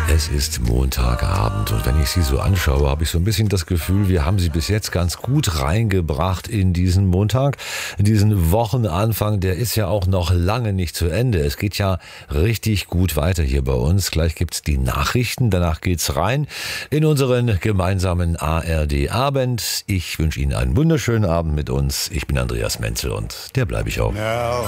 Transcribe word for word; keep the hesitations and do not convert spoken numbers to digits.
Es ist Montagabend und wenn ich Sie so anschaue, habe ich so ein bisschen das Gefühl, wir haben Sie bis jetzt ganz gut reingebracht in diesen Montag. In diesen Wochenanfang, der ist ja auch noch lange nicht zu Ende. Es geht ja richtig gut weiter hier bei uns. Gleich gibt's die Nachrichten, danach geht's rein in unseren gemeinsamen A R D-Abend. Ich wünsche Ihnen einen wunderschönen Abend mit uns. Ich bin Andreas Menzel und der bleibe ich auch. Now